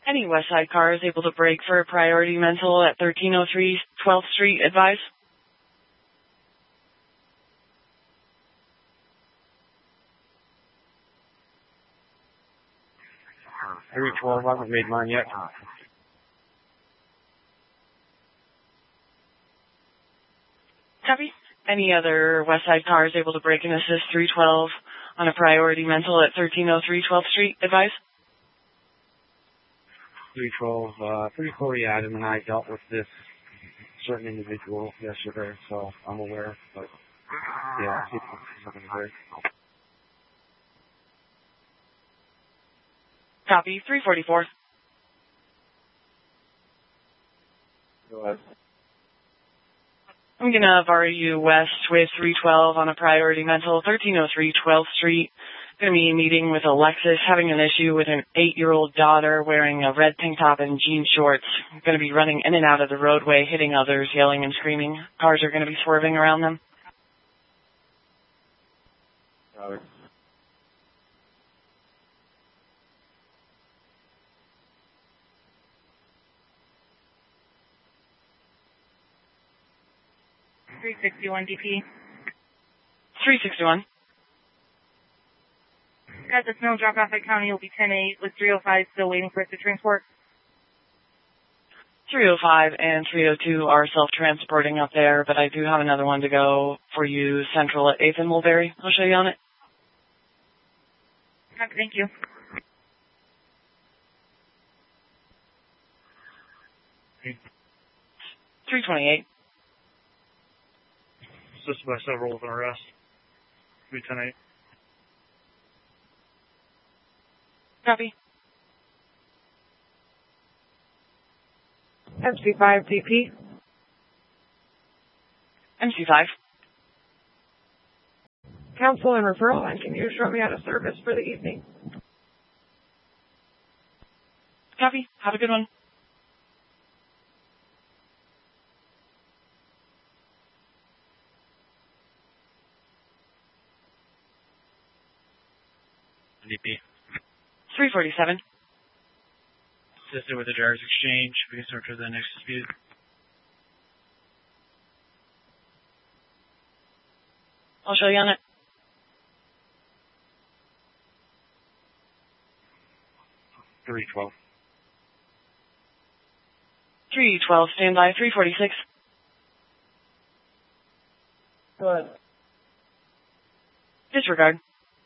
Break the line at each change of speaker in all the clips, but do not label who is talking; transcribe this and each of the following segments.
Any West Side car is able to brake for a priority mental at 1303 12th Street, advise.
312, I haven't made mine yet.
Copy. Any other West Side car is able to brake and assist 312 on a priority mental at 1303 12th Street, advise.
312, 340 Adam and I dealt with this certain individual yesterday, so I'm aware, but yeah, it's something great.
Copy. 344.
Go ahead.
I'm going to borrow you west with 312 on a priority mental, 1303 12th Street. Going to be meeting with Alexis, having an issue with an 8-year-old daughter wearing a red tank top and jean shorts. Going to be running in and out of the roadway, hitting others, yelling and screaming. Cars are going to be swerving around them.
Got it.
DP.
361.
Got the snow drop off at County will be 10-8 with 305 still waiting for it to transport.
305 and 302 are self-transporting up there, but I do have another one to go for you central at 8th and Mulberry. I'll show you on it.
Okay, thank you.
Okay.
328.
Assisted by several with an arrest. 310-8.
Copy.
MC5 DP.
MC5.
Counsel and referral line. Can you show me out of service for the evening?
Copy. Have a good one.
DP.
347.
Assisted with the driver's exchange. We can start to the next dispute.
I'll show you on it.
Three 12.
312, stand by. 346.
Go ahead.
Disregard.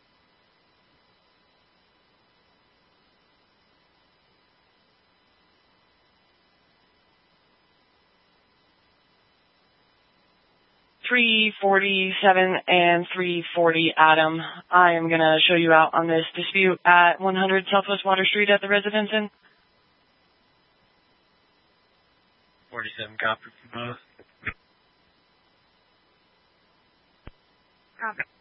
.347 and 340 Adam. I am going to show you out on this dispute at 100 Southwest Water Street at the Residence Inn.
47 copy for both.
Copy.